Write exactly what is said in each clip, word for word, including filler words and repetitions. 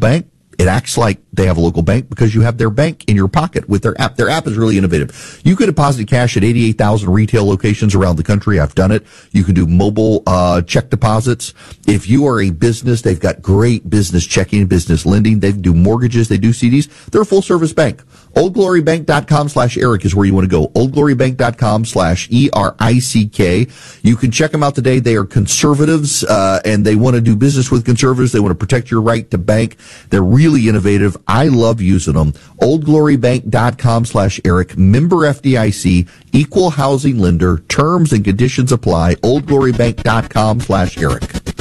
bank, it acts like they have a local bank because you have their bank in your pocket with their app. Their app is really innovative. You can deposit cash at eighty-eight thousand retail locations around the country. I've done it. You can do mobile uh check deposits. If you are a business, they've got great business checking, business lending. They do mortgages. They do C Ds. They're a full-service bank. oldglorybank.com slash Eric is where you want to go. oldglorybank.com slash E R I C K. You can check them out today. They are conservatives, uh, and they want to do business with conservatives. They want to protect your right to bank. They're really innovative. I love using them. oldglorybank.com slash Eric. Member F D I C. Equal housing lender. Terms and conditions apply. oldglorybank.com slash Eric.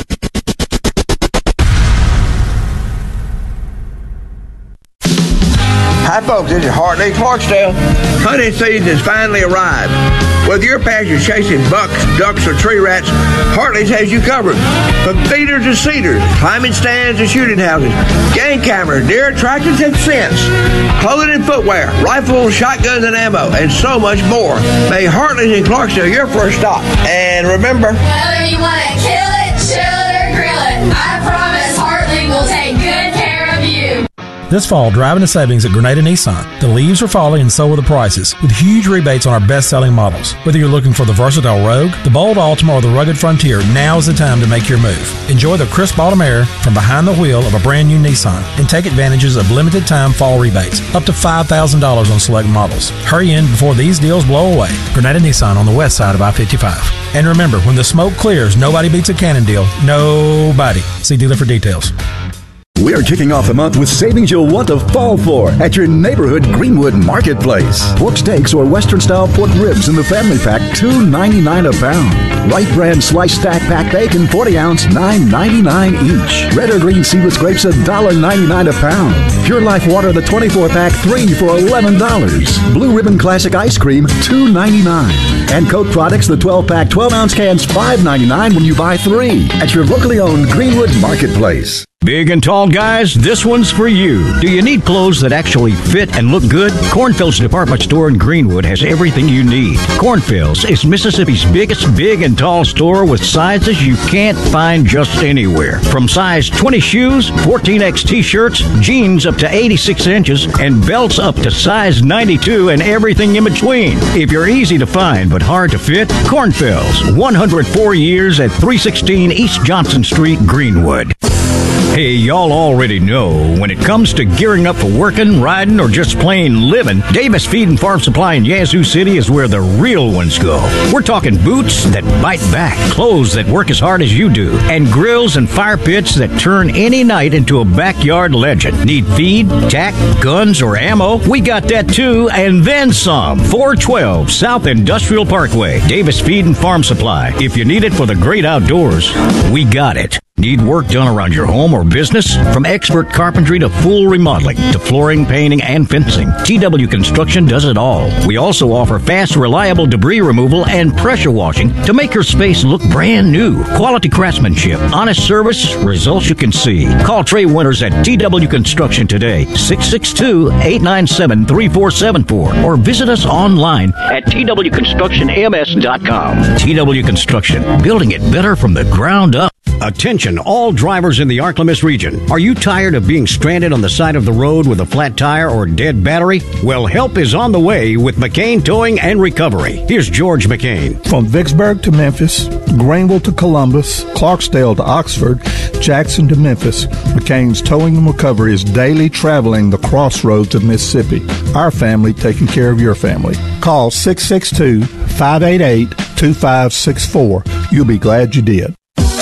Hi folks, this is Hartley Clarksdale. Hunting season has finally arrived. Whether your passion is chasing bucks, ducks, or tree rats, Hartley's has you covered. From feeders to cedars, climbing stands to shooting houses, game cameras, deer attractions and scents, clothing and footwear, rifles, shotguns and ammo, and so much more. May Hartley's in Clarksdale your first stop. And remember, whether you want to kill it, chill it, or grill it, I promise Hartley will take good care of you. This fall, driving to savings at Grenada Nissan. The leaves are falling and so are the prices, with huge rebates on our best-selling models. Whether you're looking for the versatile Rogue, the bold Altima, or the rugged Frontier, now is the time to make your move. Enjoy the crisp autumn air from behind the wheel of a brand new Nissan and take advantages of limited-time fall rebates, up to five thousand dollars on select models. Hurry in before these deals blow away. Grenada Nissan on the west side of I fifty-five. And remember, when the smoke clears, nobody beats a Cannon deal. Nobody. See dealer for details. We're kicking off the month with savings you'll want to fall for at your neighborhood Greenwood Marketplace. Pork steaks or Western-style pork ribs in the family pack, two ninety-nine a pound. White brand sliced stack pack bacon, forty ounce, nine ninety-nine each. Red or green seedless grapes, one ninety-nine a pound. Pure Life water, the twenty-four pack, three for eleven dollars. Blue Ribbon Classic ice cream, two ninety-nine. And Coke products, the twelve pack, twelve ounce cans, five ninety-nine when you buy three at your locally owned Greenwood Marketplace. Big and tall guys, this one's for you. Do you need clothes that actually fit and look good? Cornfield's department store in Greenwood has everything you need. Cornfield's is Mississippi's biggest big and tall store with sizes you can't find just anywhere. From size twenty shoes, fourteen X t-shirts, jeans up to eighty-six inches, and belts up to size ninety-two and everything in between. If you're easy to find but hard to fit, Cornfield's, one hundred four years at three sixteen East Johnson Street, Greenwood. Hey, y'all already know, when it comes to gearing up for working, riding, or just plain living, Davis Feed and Farm Supply in Yazoo City is where the real ones go. We're talking boots that bite back, clothes that work as hard as you do, and grills and fire pits that turn any night into a backyard legend. Need feed, tack, guns, or ammo? We got that too, and then some. four twelve South Industrial Parkway, Davis Feed and Farm Supply. If you need it for the great outdoors, we got it. Need work done around your home or business? From expert carpentry to full remodeling to flooring, painting, and fencing, T W Construction does it all. We also offer fast, reliable debris removal and pressure washing to make your space look brand new. Quality craftsmanship, honest service, results you can see. Call Trey Winters at T W Construction today, six six two, eight nine seven, three four seven four, or visit us online at T W construction M S dot com. T W Construction, building it better from the ground up. Attention, all drivers in the Arklamis region. Are you tired of being stranded on the side of the road with a flat tire or dead battery? Well, help is on the way with McCain Towing and Recovery. Here's George McCain. From Vicksburg to Memphis, Greenville to Columbus, Clarksdale to Oxford, Jackson to Memphis, McCain's Towing and Recovery is daily traveling the crossroads of Mississippi. Our family taking care of your family. Call six six two, five eight eight, two five six four. You'll be glad you did.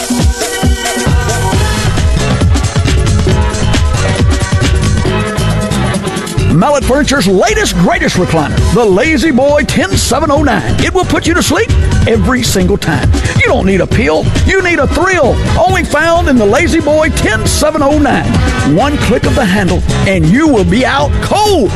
Mallet Furniture's latest, greatest recliner, the Lazy Boy ten seven oh nine. It will put you to sleep every single time. You don't need a pill, you need a thrill. Only found in the Lazy Boy ten seven oh nine. One click of the handle, and you will be out cold.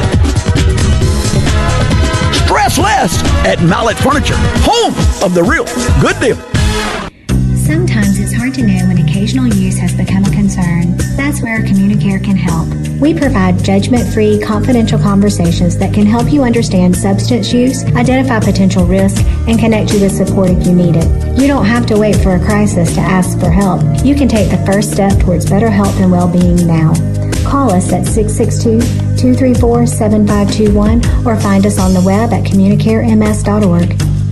Stress less at Mallet Furniture, home of the real good deal. Sometimes it's hard to know when occasional use has become a concern. That's where Communicare can help. We provide judgment-free, confidential conversations that can help you understand substance use, identify potential risk, and connect you with support if you need it. You don't have to wait for a crisis to ask for help. You can take the first step towards better health and well-being now. us at six six two, two three four, seven five two one or find us on the web at communicare m s dot org.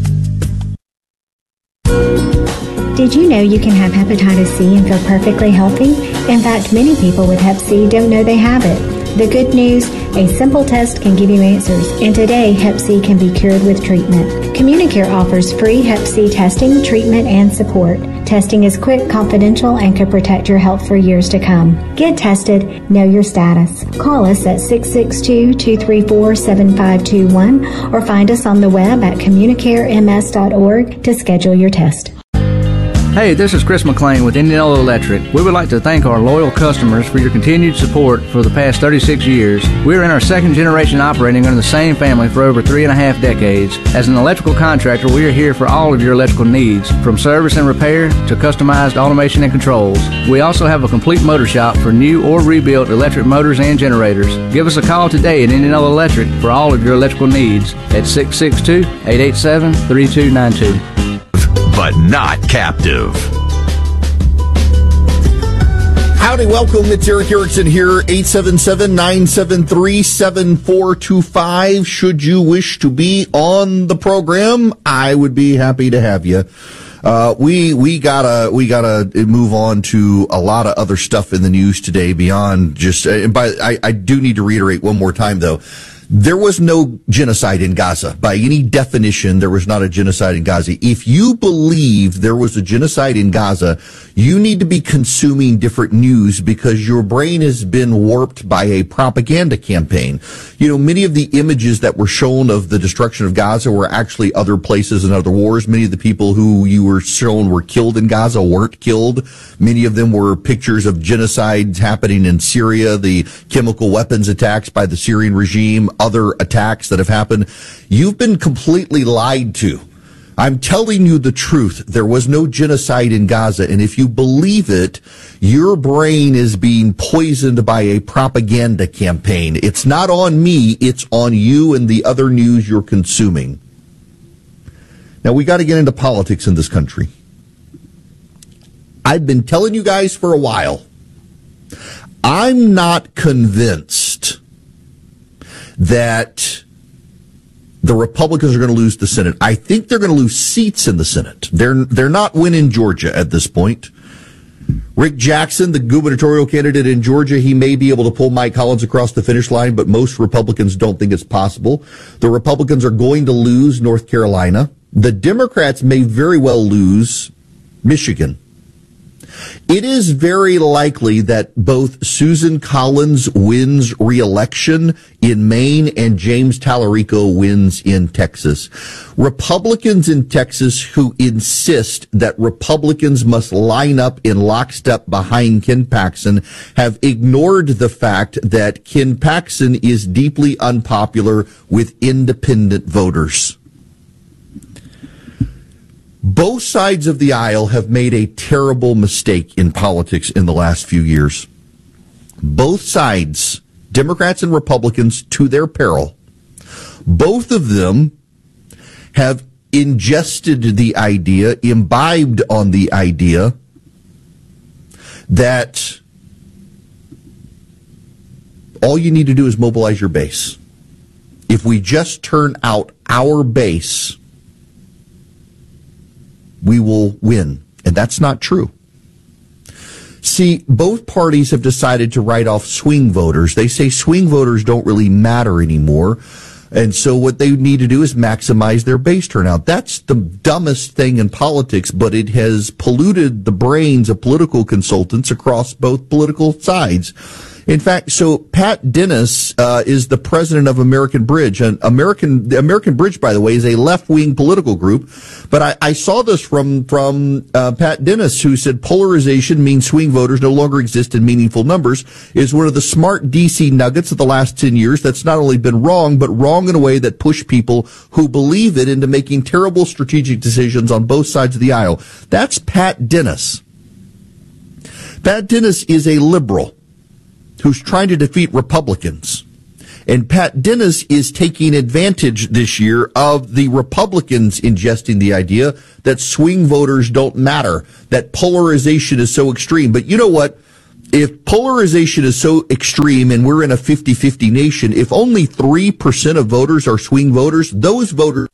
Did you know you can have hepatitis C and feel perfectly healthy? In fact, many people with hep C don't know they have it. The good news, a simple test can give you answers, and today hep C can be cured with treatment. Communicare offers free hep C testing, treatment, and support. Testing is quick, confidential, and can protect your health for years to come. Get tested, know your status. Call us at six six two, two three four, seven five two one or find us on the web at communicare m s dot org to schedule your test. Hey, this is Chris McLean with Indianola Electric. We would like to thank our loyal customers for your continued support for the past thirty-six years. We are in our second generation operating under the same family for over three and a half decades. As an electrical contractor, we are here for all of your electrical needs, from service and repair to customized automation and controls. We also have a complete motor shop for new or rebuilt electric motors and generators. Give us a call today at Indianola Electric for all of your electrical needs at six six two, eight eight seven, three two nine two. But not captive. Howdy, welcome. It's Eric Erickson here, eight seven seven, nine seven three, seven four two five. Should you wish to be on the program, I would be happy to have you. Uh, we, we gotta, we gotta move on to a lot of other stuff in the news today beyond just, and by, I, I do need to reiterate one more time though. There was no genocide in Gaza. By any definition, there was not a genocide in Gaza. If you believe there was a genocide in Gaza, you need to be consuming different news because your brain has been warped by a propaganda campaign. You know, many of the images that were shown of the destruction of Gaza were actually other places and other wars. Many of the people who you were shown were killed in Gaza weren't killed. Many of them were pictures of genocides happening in Syria, the chemical weapons attacks by the Syrian regime, other attacks that have happened. You've been completely lied to. I'm telling you the truth. There was no genocide in Gaza, and if you believe it, your brain is being poisoned by a propaganda campaign. It's not on me, it's on you and the other news you're consuming. Now, we got to get into politics in this country. I've been telling you guys for a while, I'm not convinced that the Republicans are going to lose the Senate. I think they're going to lose seats in the Senate. They're they're not winning Georgia at this point. Rick Jackson, the gubernatorial candidate in Georgia, he may be able to pull Mike Collins across the finish line, but most Republicans don't think it's possible. The Republicans are going to lose North Carolina. The Democrats may very well lose Michigan. It is very likely that both Susan Collins wins re-election in Maine and James Tallarico wins in Texas. Republicans in Texas who insist that Republicans must line up in lockstep behind Ken Paxton have ignored the fact that Ken Paxton is deeply unpopular with independent voters. Both sides of the aisle have made a terrible mistake in politics in the last few years. Both sides, Democrats and Republicans, to their peril, both of them have ingested the idea, imbibed on the idea that all you need to do is mobilize your base. If we just turn out our base, we will win. And that's not true. See, both parties have decided to write off swing voters. They say swing voters don't really matter anymore. And so what they need to do is maximize their base turnout. That's the dumbest thing in politics, but it has polluted the brains of political consultants across both political sides. In fact, so Pat Dennis uh, is the president of American Bridge. And American the American Bridge, by the way, is a left-wing political group. But I, I saw this from from uh, Pat Dennis, who said polarization means swing voters no longer exist in meaningful numbers, is one of the smart D C nuggets of the last ten years that's not only been wrong, but wrong in a way that pushed people who believe it into making terrible strategic decisions on both sides of the aisle. That's Pat Dennis. Pat Dennis is a liberal who's trying to defeat Republicans. And Pat Dennis is taking advantage this year of the Republicans ingesting the idea that swing voters don't matter, that polarization is so extreme. But you know what? if polarization is so extreme and we're in a fifty-fifty nation, if only three percent of voters are swing voters, those voters.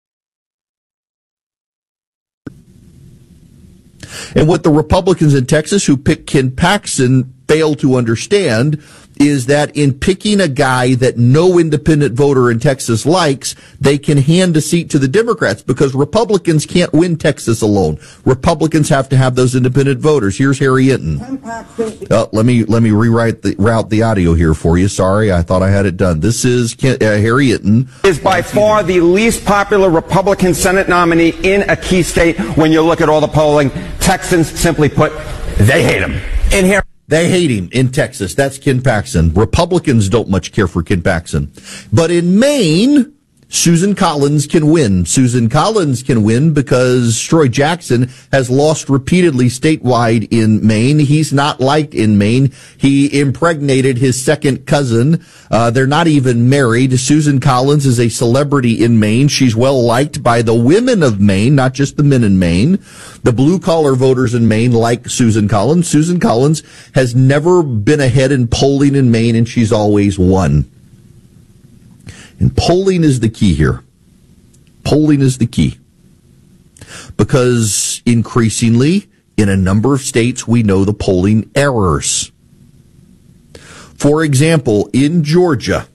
And what the Republicans in Texas who picked Ken Paxton fail to understand is that in picking a guy that no independent voter in Texas likes, they can hand a seat to the Democrats because Republicans can't win Texas alone. Republicans have to have those independent voters. Here's Harry Hinton. Uh, let me let me rewrite the route the audio here for you. Sorry, I thought I had it done. This is Ken, uh, Harry Hinton. Is by far the least popular Republican Senate nominee in a key state when you look at all the polling. Texans, simply put, they hate him. In here. They hate him in Texas. That's Ken Paxton. Republicans don't much care for Ken Paxton. But in Maine, Susan Collins can win. Susan Collins can win because Troy Jackson has lost repeatedly statewide in Maine. He's not liked in Maine. He impregnated his second cousin. Uh, they're not even married. Susan Collins is a celebrity in Maine. She's well liked by the women of Maine, not just the men in Maine. The blue-collar voters in Maine like Susan Collins. Susan Collins has never been ahead in polling in Maine, and she's always won. And polling is the key here. Polling is the key. Because increasingly, in a number of states, we know the polling errors. For example, in Georgia,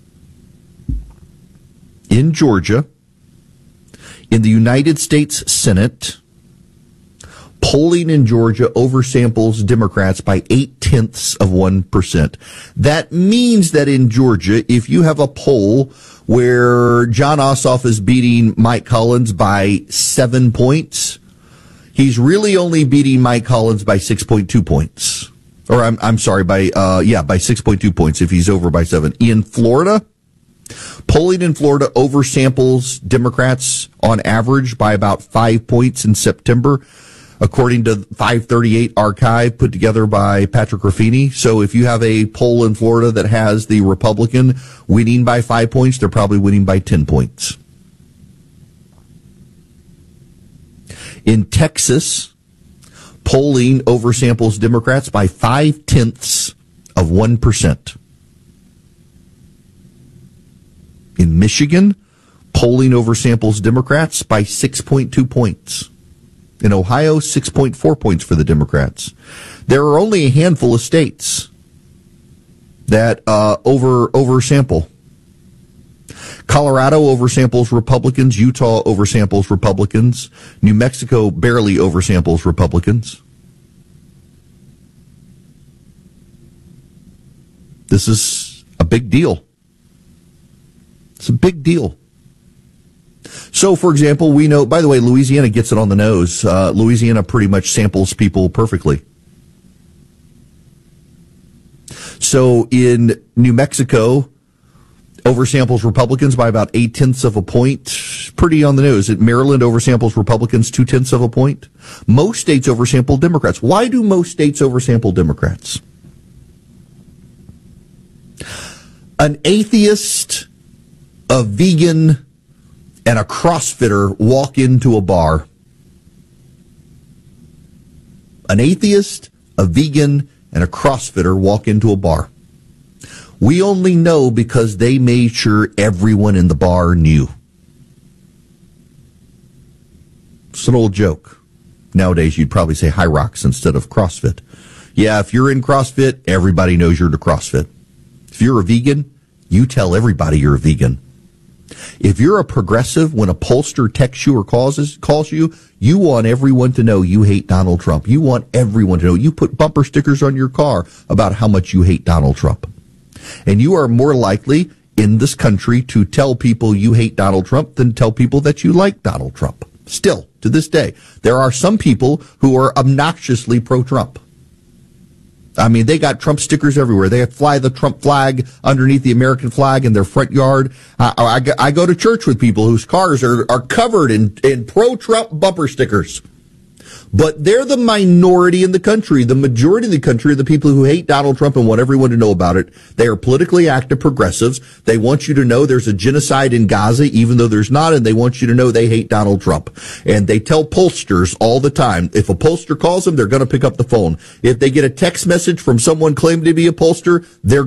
in Georgia, in the United States Senate, polling in Georgia oversamples Democrats by eight-tenths of one percent. That means that in Georgia, if you have a poll where John Ossoff is beating Mike Collins by seven points, he's really only beating Mike Collins by six point two points. Or I'm, I'm sorry, by, uh, yeah, by six point two points if he's over by seven. In Florida, polling in Florida oversamples Democrats on average by about five points in September, according to five thirty-eight Archive put together by Patrick Ruffini. So if you have a poll in Florida that has the Republican winning by five points, they're probably winning by ten points. In Texas, polling oversamples Democrats by five-tenths of one percent. In Michigan, polling oversamples Democrats by six point two points. In Ohio, six point four points for the Democrats. There are only a handful of states that uh, over oversample. Colorado oversamples Republicans. Utah oversamples Republicans. New Mexico barely oversamples Republicans. This is a big deal. It's a big deal. So, for example, we know, by the way, Louisiana gets it on the nose. Uh, Louisiana pretty much samples people perfectly. So, in New Mexico, oversamples Republicans by about eight-tenths of a point. Pretty on the nose. Maryland oversamples Republicans two-tenths of a point. Most states oversample Democrats. Why do most states oversample Democrats? An atheist, a vegan, and a CrossFitter walk into a bar. An atheist, a vegan, and a CrossFitter walk into a bar. We only know because they made sure everyone in the bar knew. It's an old joke. Nowadays, you'd probably say High Rocks instead of CrossFit. Yeah, if you're in CrossFit, everybody knows you're to CrossFit. If you're a vegan, you tell everybody you're a vegan. If you're a progressive, when a pollster texts you or calls, calls you, you want everyone to know you hate Donald Trump. You want everyone to know. You put bumper stickers on your car about how much you hate Donald Trump. And you are more likely in this country to tell people you hate Donald Trump than tell people that you like Donald Trump. Still, to this day, there are some people who are obnoxiously pro-Trump. I mean, they got Trump stickers everywhere. They fly the Trump flag underneath the American flag in their front yard. I, I, I go to church with people whose cars are, are covered in, in pro-Trump bumper stickers. But they're the minority in the country. The majority of the country are the people who hate Donald Trump and want everyone to know about it. They are politically active progressives. They want you to know there's a genocide in Gaza, even though there's not, and they want you to know they hate Donald Trump. And they tell pollsters all the time, if a pollster calls them, they're going to pick up the phone. If they get a text message from someone claiming to be a pollster, they're